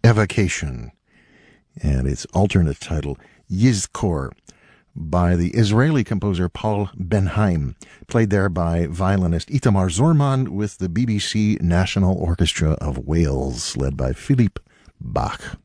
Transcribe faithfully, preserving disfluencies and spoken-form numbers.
Evocation, and its alternate title, Yizkor, by the Israeli composer Paul Ben-Haim, played there by violinist Itamar Zorman with the B B C National Orchestra of Wales, led by Philippe Bach.